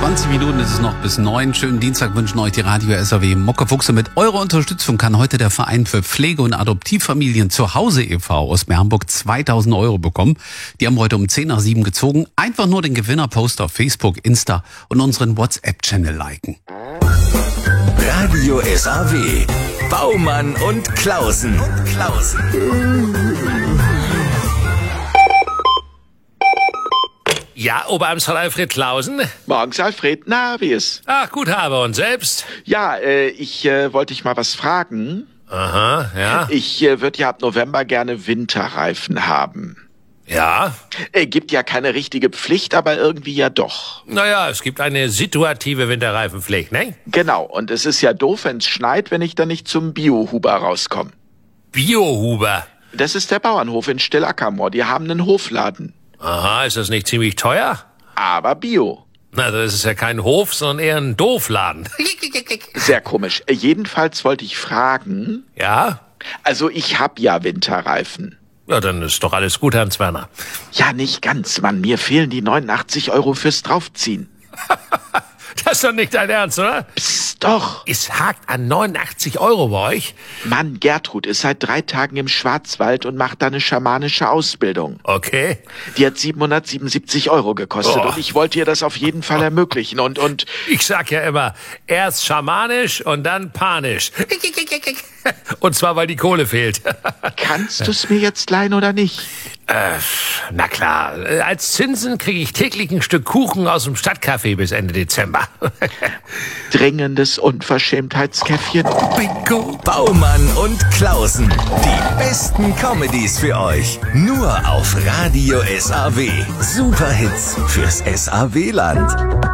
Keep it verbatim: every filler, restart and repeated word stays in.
zwanzig Minuten ist es noch bis neun. Schönen Dienstag wünschen euch die Radio S A W Mockefuchse. Mit eurer Unterstützung kann heute der Verein für Pflege- und Adoptivfamilien Zuhause e V aus Meernburg zweitausend Euro bekommen. Die haben heute um zehn nach sieben gezogen. Einfach nur den Gewinnerpost auf Facebook, Insta und unseren WhatsApp-Channel liken. Radio S A W. Baumann und Klausen. Ja, Oberamtsrat Alfred Klausen. Morgens, Alfred. Na, wie ist? Ach, gut habe und selbst? Ja, äh, ich äh, wollte dich mal was fragen. Aha, ja. Ich äh, würde ja ab November gerne Winterreifen haben. Ja? Äh, gibt ja keine richtige Pflicht, aber irgendwie ja doch. Naja, es gibt eine situative Winterreifenpflicht, ne? Genau, und es ist ja doof, wenn es schneit, wenn ich dann nicht zum Biohuber rauskomme. Biohuber? Das ist der Bauernhof in Stillackermoor. Die haben einen Hofladen. Aha, ist das nicht ziemlich teuer? Aber Bio. Na, das ist ja kein Hof, sondern eher ein Doofladen. Sehr komisch. Äh, jedenfalls wollte ich fragen... Ja? Also ich hab ja Winterreifen. Ja, dann ist doch alles gut, Hans Werner. Ja, nicht ganz, Mann. Mir fehlen die neunundachtzig Euro fürs Draufziehen. Das ist doch nicht dein Ernst, oder? Psst, doch. Es hakt an neunundachtzig Euro bei euch? Mann, Gertrud ist seit drei Tagen im Schwarzwald und macht da eine schamanische Ausbildung. Okay. Die hat siebenhundertsiebenundsiebzig Euro gekostet Oh. und ich wollte ihr das auf jeden Fall ermöglichen und, und... Ich sag ja immer, erst schamanisch und dann panisch. Und zwar, weil die Kohle fehlt. Kannst du's mir jetzt leihen oder nicht? Äh, na klar, als Zinsen kriege ich täglich ein Stück Kuchen aus dem Stadtcafé bis Ende Dezember. Dringendes Unverschämtheitskäffchen. Bingo. Baumann und Klausen. Die besten Comedies für euch. Nur auf Radio S A W. Superhits fürs S A W-Land.